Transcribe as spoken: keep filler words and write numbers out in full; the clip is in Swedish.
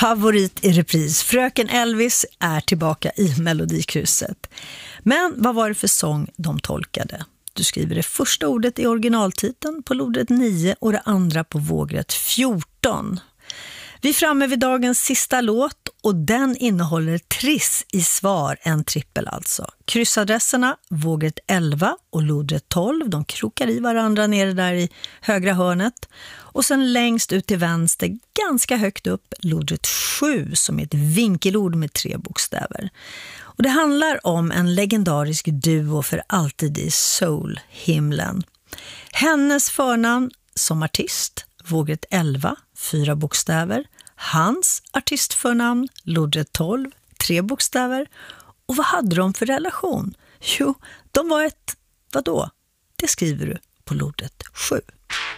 favorit i repris. Fröken Elvis är tillbaka i Melodikrysset. Men vad var det för sång de tolkade? Du skriver det första ordet i originaltiteln på lodrätt nio och det andra på vågrätt fjorton. Vi är framme vid dagens sista låt och den innehåller triss i svar, en trippel alltså. Kryssadresserna vågrätt elva och lodrätt tolv, de krokar i varandra nere där i högra hörnet. Och sen längst ut till vänster, ganska högt upp, lodrätt sju som är ett vinkelord med tre bokstäver. Och det handlar om en legendarisk duo för alltid i soul-himlen. Hennes förnamn som artist, vågrätt elva, fyra bokstäver. Hans artistförnamn, lodrätt tolv, tre bokstäver. Och vad hade de för relation? Jo, de var ett, vadå? Det skriver du på lodrätt sju.